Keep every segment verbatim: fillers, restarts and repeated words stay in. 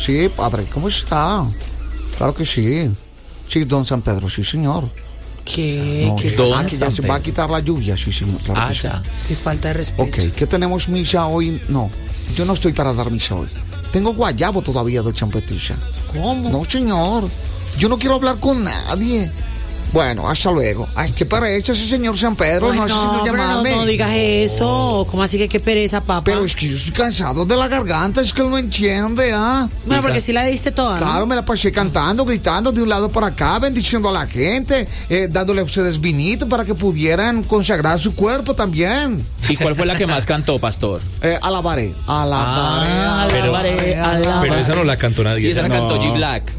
Sí, padre, ¿cómo está? Claro que sí. Sí, don San Pedro, sí, señor. ¿Qué? No, ¿Qué que- falta? ah, que ya se va a quitar la lluvia, sí, señor. Claro Ah, que sí. ya. Qué falta de respeto. Ok, ¿qué tenemos misa hoy? No, yo no estoy para dar misa hoy. Tengo guayabo todavía de champetilla. ¿Cómo? No, señor. Yo no quiero hablar con nadie. Bueno, hasta luego. Ay, qué pereza ese señor San Pedro. Ay, no no, necesito pero no, llamarme. no digas eso. ¿Cómo así que qué pereza, papá? Pero es que yo estoy cansado de la garganta, es que él no entiende, ¿ah? Bueno, porque sí la diste toda, ¿no? Claro, me la pasé cantando, gritando de un lado para acá, bendiciendo a la gente, eh, dándole a ustedes vinito para que pudieran consagrar su cuerpo también. ¿Y cuál fue la que más cantó, pastor? Eh, alabaré, alabaré, Ah, alabaré, alabaré. Pero esa no la cantó nadie. Sí, esa la No. cantó G Black.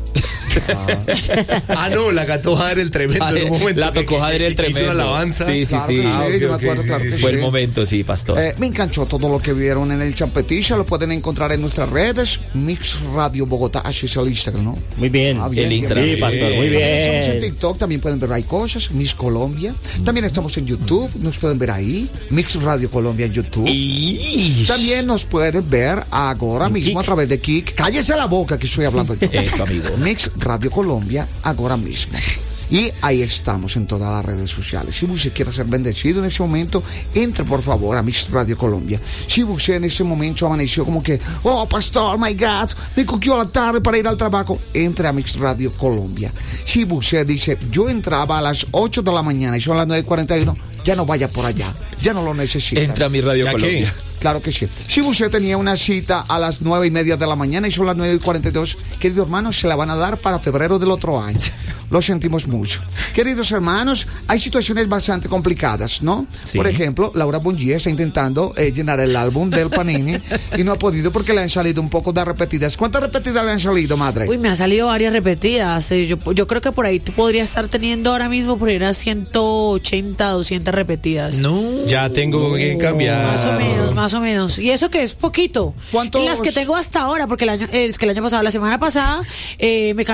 Ah, no, la cantó Jader el Tremendo en un momento. La tocó que- Jader el que hizo Tremendo. una alabanza. Sí, sí, Claro sí. que Ah, sí, ok, yo me ok, acuerdo, sí, claro sí, que sí. sí. Fue el momento, sí, pastor. Eh, me enganchó todo lo que vieron en el Champeticha, lo pueden encontrar en nuestras redes, Mix Radio Bogotá, así es el Instagram, ¿no? Muy bien. Ah, bien, El bien, Instagram, bien. Sí, pastor, muy Estamos en bien. TikTok, también pueden ver ahí cosas, Mix Colombia. También estamos en YouTube, nos pueden ver ahí, Mix Radio Colombia en YouTube. Y... También nos pueden ver ahora mismo a través de Kik. Cállese la boca que estoy hablando yo. Eso, amigo. Mix Radio Colombia, ahora mismo. Y ahí estamos en todas las redes sociales. Si usted quiere ser bendecido en ese momento, entre por favor a Mix Radio Colombia. Si usted en ese momento amaneció como que, oh pastor, my God, me cogió la tarde para ir al trabajo, entre a Mix Radio Colombia. Si usted dice, yo entraba a las ocho de la mañana y son las nueve y cuarenta y uno, ya no vaya por allá, ya no lo necesita. Entra a mi Radio ¿Ya Colombia. qué? Claro que sí. Si usted tenía una cita a las nueve y media de la mañana y son las nueve y cuarenta y dos, queridos hermanos, se la van a dar para febrero del otro año. Lo sentimos mucho. Queridos hermanos, hay situaciones bastante complicadas, ¿no? Sí. Por ejemplo, Laura Bongier está intentando eh, llenar el álbum del Panini y no ha podido porque le han salido un poco de repetidas. ¿Cuántas repetidas le han salido, madre? Uy, me han salido varias repetidas. Eh, Yo, yo creo que por ahí tú podrías estar teniendo ahora mismo por ahí unas ciento ochenta, doscientas repetidas. No. Ya tengo que cambiar. Más o menos, más o menos. Y eso que es poquito. ¿Cuántos? En las que tengo hasta ahora, porque el año, es que el año pasado, la semana pasada, eh, me